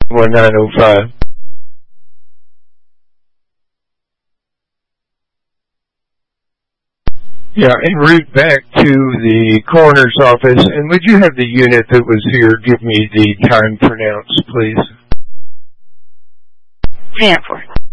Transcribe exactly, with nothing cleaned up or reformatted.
one nine oh five. Yeah, en route back to the coroner's office, and would you have the unit that was here give me the time pronounced, please? ten four.